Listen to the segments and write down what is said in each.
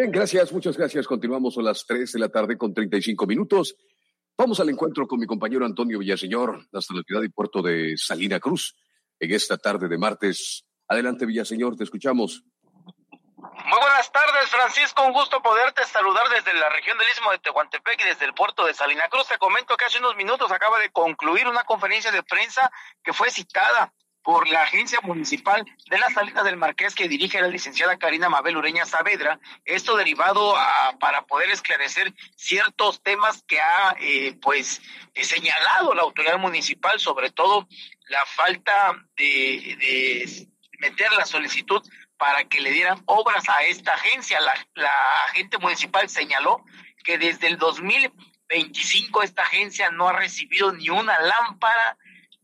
Bien, gracias, muchas gracias. Continuamos a las 3 de la tarde con 35 minutos. Vamos al encuentro con mi compañero Antonio Villaseñor, hasta la ciudad y puerto de Salina Cruz, en esta tarde de martes. Adelante, Villaseñor, te escuchamos. Muy buenas tardes, Francisco, un gusto poderte saludar desde la región del Istmo de Tehuantepec y desde el puerto de Salina Cruz. Te comento que hace unos minutos acaba de concluir una conferencia de prensa que fue citada por la Agencia Municipal de las Salinas del Marqués, que dirige la licenciada Karina Mabel Ureña Saavedra. Esto derivado para poder esclarecer ciertos temas que ha señalado la autoridad municipal, sobre todo la falta de meter la solicitud para que le dieran obras a esta agencia. La agente municipal señaló que desde el 2025 esta agencia no ha recibido ni una lámpara,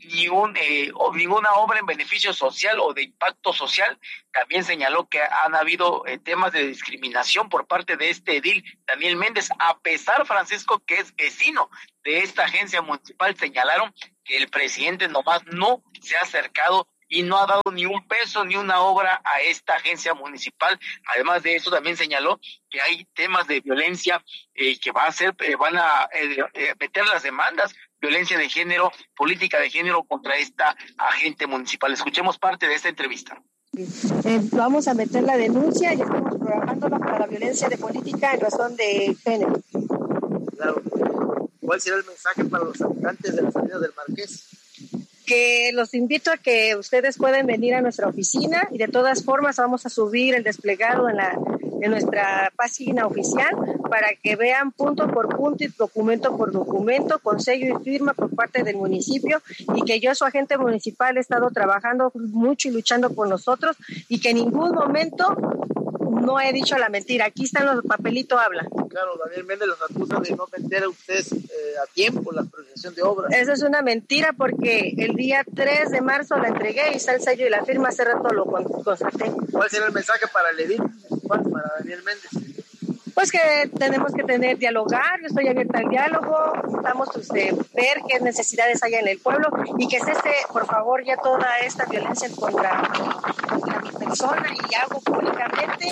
ninguna obra en beneficio social o de impacto social. También señaló que han habido temas de discriminación por parte de este edil, Daniel Méndez, a pesar, Francisco, que es vecino de esta agencia municipal. Señalaron que el presidente nomás no se ha acercado y no ha dado ni un peso ni una obra a esta agencia municipal. Además de eso, también señaló que hay temas de violencia que van a meter las demandas, violencia de género, política de género contra esta agente municipal. Escuchemos parte de esta entrevista. Vamos a meter la denuncia y estamos programándola para la violencia de política en razón de género. Claro. ¿Cuál será el mensaje para los habitantes de la Salina del Marqués? Que los invito a que ustedes pueden venir a nuestra oficina y de todas formas vamos a subir el desplegado en nuestra página oficial para que vean punto por punto y documento por documento con sello y firma por parte del municipio, y que yo, su agente municipal, he estado trabajando mucho y luchando por nosotros y que en ningún momento no he dicho la mentira. Aquí están los papelitos, habla. Claro, Daniel Méndez los acusa de no meter a ustedes a tiempo la priorización de obras. Eso es una mentira porque el día 3 de marzo la entregué y está el sello y la firma, hace rato lo constaté. ¿Cuál será el mensaje para el edil, para Daniel Méndez? Pues que tenemos que dialogar, yo estoy abierta al diálogo, necesitamos ver qué necesidades hay en el pueblo y que cese, por favor, ya toda esta violencia contra mi persona, y hago públicamente.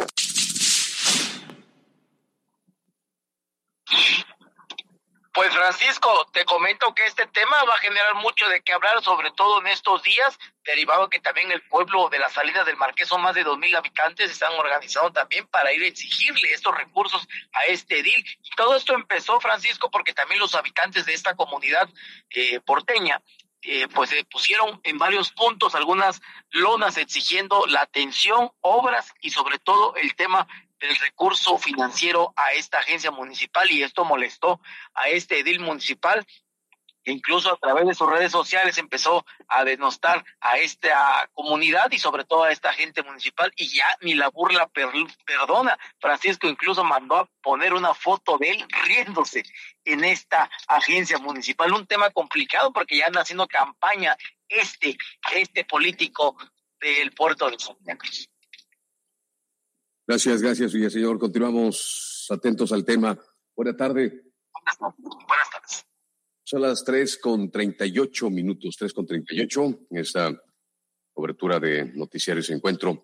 Pues, Francisco, te comento que este tema va a generar mucho de qué hablar, sobre todo en estos días, derivado que también el pueblo de las Salinas del Marqués, son más de 2,000 habitantes, están organizados también para ir a exigirle estos recursos a este edil. Y todo esto empezó, Francisco, porque también los habitantes de esta comunidad porteña pusieron en varios puntos algunas lonas exigiendo la atención, obras y sobre todo el tema del recurso financiero a esta agencia municipal, y esto molestó a este edil municipal, que incluso a través de sus redes sociales empezó a denostar a esta comunidad y sobre todo a esta agente municipal, y ya ni la burla perdona. Francisco incluso mandó a poner una foto de él riéndose en esta agencia municipal. Un tema complicado porque ya anda haciendo campaña este político del puerto de Salina Cruz. Gracias, Villaseñor. Continuamos atentos al tema. Buena tarde. Buenas tardes. Son las 3:38 minutos, 3:38, en esta cobertura de Noticiarios Encuentro.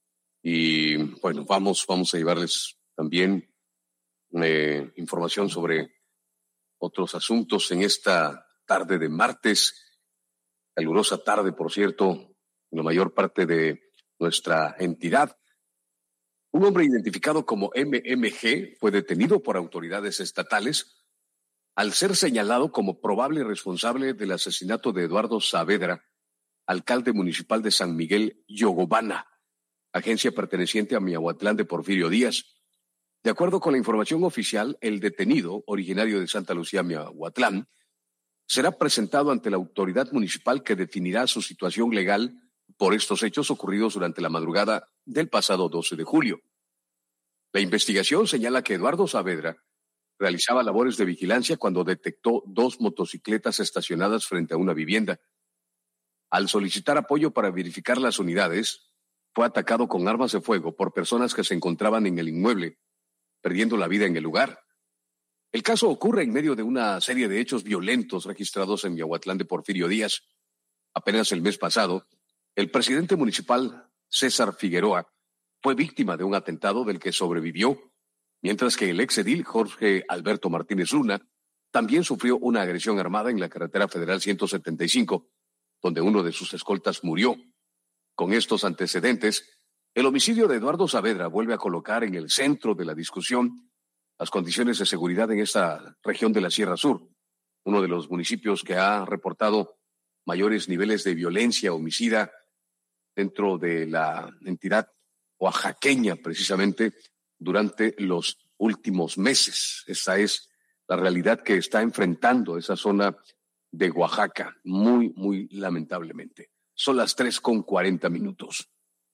Y bueno, vamos a llevarles también información sobre otros asuntos en esta tarde de martes. Calurosa tarde, por cierto, en la mayor parte de nuestra entidad. Un hombre identificado como MMG fue detenido por autoridades estatales al ser señalado como probable responsable del asesinato de Eduardo Saavedra, alcalde municipal de San Miguel Yogobana, agencia perteneciente a Miahuatlán de Porfirio Díaz. De acuerdo con la información oficial, el detenido, originario de Santa Lucía, Miahuatlán, será presentado ante la autoridad municipal, que definirá su situación legal por estos hechos ocurridos durante la madrugada del pasado 12 de julio. La investigación señala que Eduardo Saavedra realizaba labores de vigilancia cuando detectó 2 motocicletas estacionadas frente a una vivienda. Al solicitar apoyo para verificar las unidades, fue atacado con armas de fuego por personas que se encontraban en el inmueble, perdiendo la vida en el lugar. El caso ocurre en medio de una serie de hechos violentos registrados en Miahuatlán de Porfirio Díaz. Apenas el mes pasado, el presidente municipal, César Figueroa, fue víctima de un atentado del que sobrevivió mientras que el exedil Jorge Alberto Martínez Luna también sufrió una agresión armada en la carretera federal 175, donde uno de sus escoltas murió. Con estos antecedentes, el homicidio de Eduardo Saavedra vuelve a colocar en el centro de la discusión las condiciones de seguridad en esta región de la Sierra Sur, uno de los municipios que ha reportado mayores niveles de violencia homicida dentro de la entidad oaxaqueña, precisamente durante los últimos meses. Esa es la realidad que está enfrentando esa zona de Oaxaca, muy, muy lamentablemente. Son las 3:40.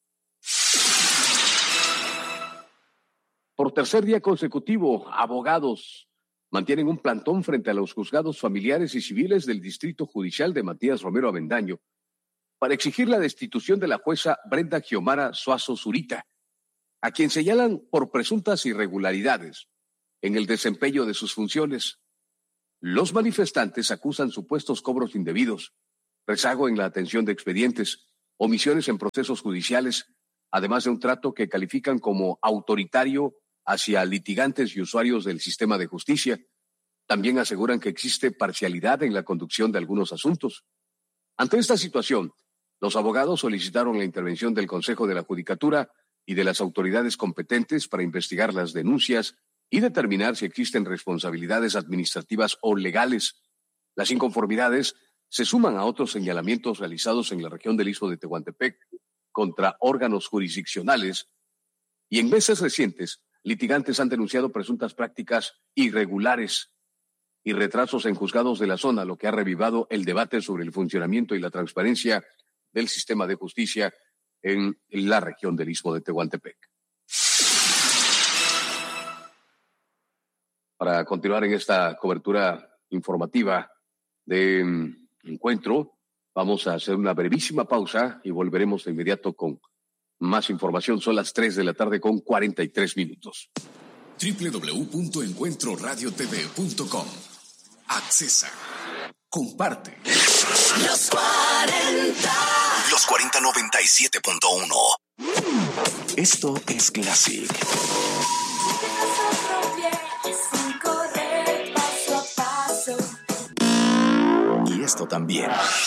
Por tercer día consecutivo, abogados mantienen un plantón frente a los juzgados familiares y civiles del Distrito Judicial de Matías Romero Avendaño para exigir la destitución de la jueza Brenda Xiomara Suazo Zurita, a quien señalan por presuntas irregularidades en el desempeño de sus funciones. Los manifestantes acusan supuestos cobros indebidos, rezago en la atención de expedientes, omisiones en procesos judiciales, además de un trato que califican como autoritario hacia litigantes y usuarios del sistema de justicia. También aseguran que existe parcialidad en la conducción de algunos asuntos. Ante esta situación, los abogados solicitaron la intervención del Consejo de la Judicatura y de las autoridades competentes para investigar las denuncias y determinar si existen responsabilidades administrativas o legales. Las inconformidades se suman a otros señalamientos realizados en la región del Istmo de Tehuantepec contra órganos jurisdiccionales, y en meses recientes, litigantes han denunciado presuntas prácticas irregulares y retrasos en juzgados de la zona, lo que ha revivado el debate sobre el funcionamiento y la transparencia del sistema de justicia en la región del Istmo de Tehuantepec. Para continuar en esta cobertura informativa de Encuentro, vamos a hacer una brevísima pausa y volveremos de inmediato con más información. Son las 3:43. www.encuentroradiotv.com. Accesa. Comparte. Los 40. Los 4097.1. Esto es Classic. Y esto también.